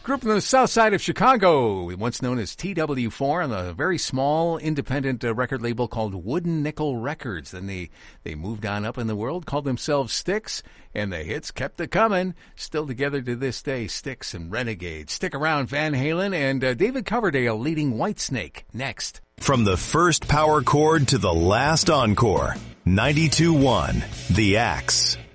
Group from the south side of Chicago, once known as TW4, on a very small independent record label called Wooden Nickel Records. Then they moved on up in the world, called themselves Styx, and the hits kept it coming. Still together to this day, Styx and Renegade. Stick around, Van Halen and David Coverdale leading Whitesnake next. From the first power chord to the last encore, 92.1 The Axe.